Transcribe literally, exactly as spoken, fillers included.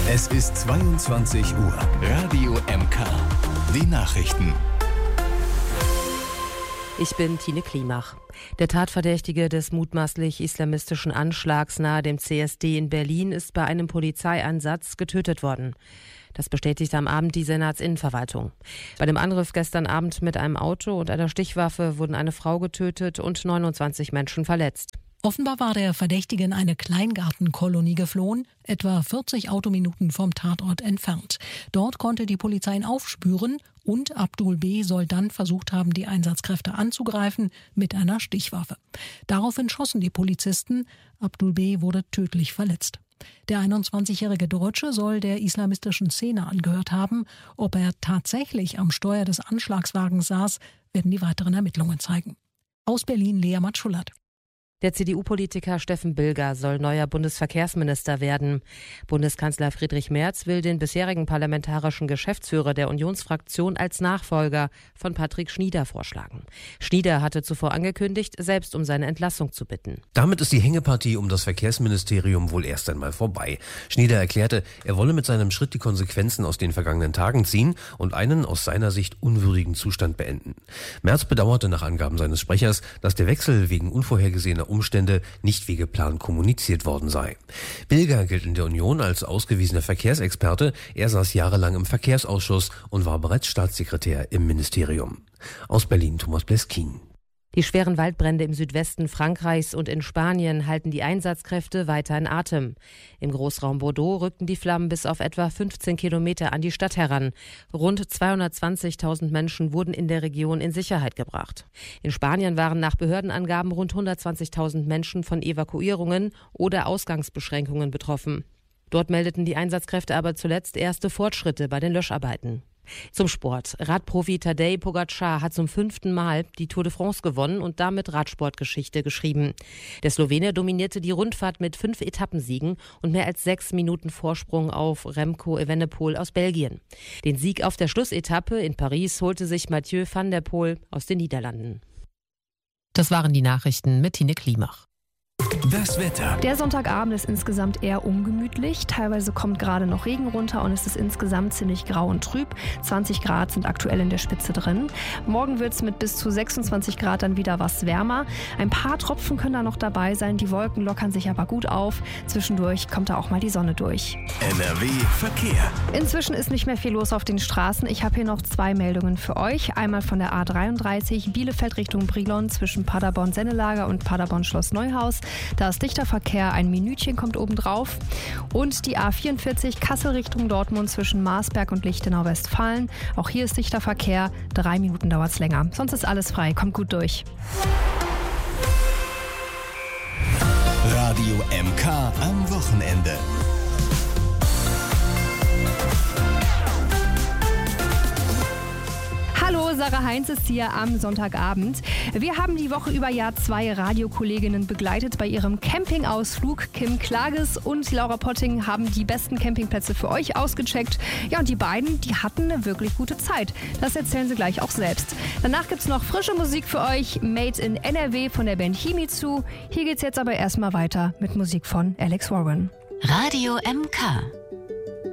Es ist zweiundzwanzig Uhr. Radio M K. Die Nachrichten. Ich bin Tine Klimach. Der Tatverdächtige des mutmaßlich islamistischen Anschlags nahe dem C S D in Berlin ist bei einem Polizeieinsatz getötet worden. Das bestätigte am Abend die Senatsinnenverwaltung. Bei dem Angriff gestern Abend mit einem Auto und einer Stichwaffe wurden eine Frau getötet und neunundzwanzig Menschen verletzt. Offenbar war der Verdächtige in eine Kleingartenkolonie geflohen, etwa vierzig Autominuten vom Tatort entfernt. Dort konnte die Polizei ihn aufspüren und Abdul B. soll dann versucht haben, die Einsatzkräfte anzugreifen mit einer Stichwaffe. Daraufhin schossen die Polizisten. Abdul B. wurde tödlich verletzt. Der einundzwanzigjährige Deutsche soll der islamistischen Szene angehört haben. Ob er tatsächlich am Steuer des Anschlagswagens saß, werden die weiteren Ermittlungen zeigen. Aus Berlin Lea Matschulat. Der C D U-Politiker Steffen Bilger soll neuer Bundesverkehrsminister werden. Bundeskanzler Friedrich Merz will den bisherigen parlamentarischen Geschäftsführer der Unionsfraktion als Nachfolger von Patrick Schnieder vorschlagen. Schnieder hatte zuvor angekündigt, selbst um seine Entlassung zu bitten. Damit ist die Hängepartie um das Verkehrsministerium wohl erst einmal vorbei. Schnieder erklärte, er wolle mit seinem Schritt die Konsequenzen aus den vergangenen Tagen ziehen und einen aus seiner Sicht unwürdigen Zustand beenden. Merz bedauerte nach Angaben seines Sprechers, dass der Wechsel wegen unvorhergesehener Umstände nicht wie geplant kommuniziert worden sei. Bilger gilt in der Union als ausgewiesener Verkehrsexperte. Er saß jahrelang im Verkehrsausschuss und war bereits Staatssekretär im Ministerium. Aus Berlin Thomas Bleskin. Die schweren Waldbrände im Südwesten Frankreichs und in Spanien halten die Einsatzkräfte weiter in Atem. Im Großraum Bordeaux rückten die Flammen bis auf etwa fünfzehn Kilometer an die Stadt heran. Rund zweihundertzwanzigtausend Menschen wurden in der Region in Sicherheit gebracht. In Spanien waren nach Behördenangaben rund hundertzwanzigtausend Menschen von Evakuierungen oder Ausgangsbeschränkungen betroffen. Dort meldeten die Einsatzkräfte aber zuletzt erste Fortschritte bei den Löscharbeiten. Zum Sport. Radprofi Tadej Pogačar hat zum fünften Mal die Tour de France gewonnen und damit Radsportgeschichte geschrieben. Der Slowene dominierte die Rundfahrt mit fünf Etappensiegen und mehr als sechs Minuten Vorsprung auf Remco Evenepoel aus Belgien. Den Sieg auf der Schlussetappe in Paris holte sich Mathieu van der Poel aus den Niederlanden. Das waren die Nachrichten mit Tine Klimach. Das Wetter. Der Sonntagabend ist insgesamt eher ungemütlich. Teilweise kommt gerade noch Regen runter und es ist insgesamt ziemlich grau und trüb. zwanzig Grad sind aktuell in der Spitze drin. Morgen wird es mit bis zu sechsundzwanzig Grad dann wieder was wärmer. Ein paar Tropfen können da noch dabei sein. Die Wolken lockern sich aber gut auf. Zwischendurch kommt da auch mal die Sonne durch. N R W Verkehr. Inzwischen ist nicht mehr viel los auf den Straßen. Ich habe hier noch zwei Meldungen für euch. Einmal von der A dreiunddreißig Bielefeld Richtung Brilon zwischen Paderborn-Sennelager und Paderborn-Schloss Neuhaus. Da ist dichter Verkehr, ein Minütchen kommt obendrauf. Und die A vierundvierzig Kassel Richtung Dortmund zwischen Marsberg und Lichtenau-Westfalen. Auch hier ist dichter Verkehr, drei Minuten dauert es länger. Sonst ist alles frei, kommt gut durch. Radio M K am Wochenende. Hallo, Sarah Heinz ist hier am Sonntagabend. Wir haben die Woche über ja zwei Radiokolleginnen begleitet bei ihrem Campingausflug. Kim Klages und Laura Potting haben die besten Campingplätze für euch ausgecheckt. Ja, und die beiden, die hatten eine wirklich gute Zeit. Das erzählen sie gleich auch selbst. Danach gibt's noch frische Musik für euch, Made in N R W von der Band Himizu. Hier geht's jetzt aber erstmal weiter mit Musik von Alex Warren. Radio M K.